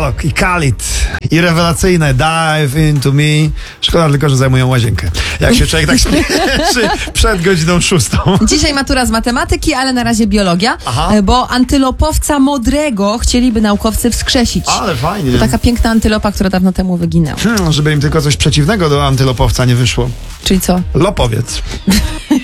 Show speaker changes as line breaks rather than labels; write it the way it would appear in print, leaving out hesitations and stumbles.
Alok i Khalid. I rewelacyjne Dive Into Me. Szkoda tylko, że zajmują łazienkę. Jak się człowiek tak śpieszy przed godziną 6.
Dzisiaj matura z matematyki, ale na razie biologia,
Aha.
bo antylopowca modrego chcieliby naukowcy wskrzesić.
Ale fajnie.
To taka piękna antylopa, która dawno temu wyginęła.
Żeby im tylko coś przeciwnego do antylopowca nie wyszło.
Czyli co?
Lopowiec.